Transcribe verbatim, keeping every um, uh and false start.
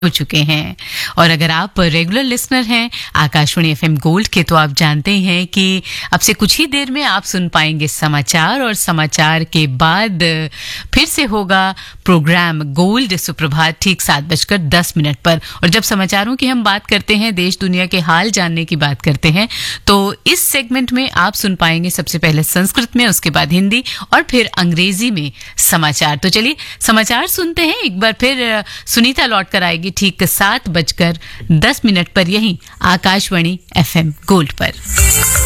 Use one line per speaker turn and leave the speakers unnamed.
हो चुके हैं। और अगर आप रेगुलर लिसनर हैं आकाशवाणी एफएम गोल्ड के, तो आप जानते हैं कि अब से कुछ ही देर में आप सुन पाएंगे समाचार, और समाचार के बाद फिर से होगा प्रोग्राम गोल्ड सुप्रभात ठीक सात बजकर दस मिनट पर। और जब समाचारों की हम बात करते हैं, देश दुनिया के हाल जानने की बात करते हैं, तो इस सेगमेंट में आप सुन पाएंगे सबसे पहले संस्कृत में, उसके बाद हिंदी और फिर अंग्रेजी में समाचार। तो चलिए समाचार सुनते हैं एक बार फिर। सुनीता लौट कर आएगी ठीक सात बजकर दस मिनट पर, यहीं आकाशवाणी एफएम गोल्ड पर।